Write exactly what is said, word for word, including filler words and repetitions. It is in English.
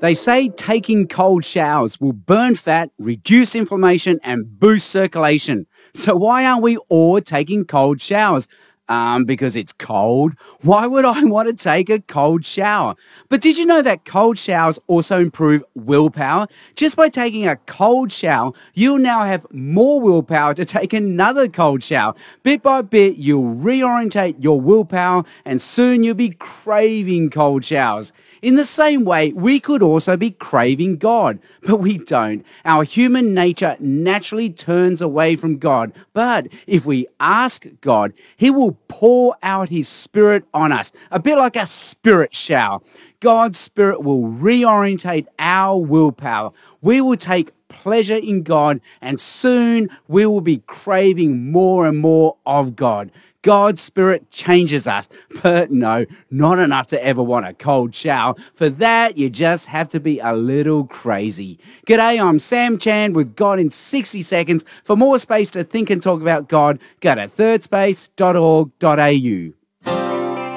They say taking cold showers will burn fat, reduce inflammation, and boost circulation. So why aren't we all taking cold showers? Um, because it's cold. Why would I want to take a cold shower? But did you know that cold showers also improve willpower? Just by taking a cold shower, you'll now have more willpower to take another cold shower. Bit by bit, you'll reorientate your willpower and soon you'll be craving cold showers. In the same way, we could also be craving God, but we don't. Our human nature naturally turns away from God. But if we ask God, He will pour out His Spirit on us, a bit like a spirit shower. God's Spirit will reorientate our willpower. We will take pleasure in God, and soon we will be craving more and more of God. God's Spirit changes us, but no, not enough to ever want a cold shower. For that, you just have to be a little crazy. G'day, I'm Sam Chan with God in sixty seconds. For more space to think and talk about God, go to third space dot org dot a u.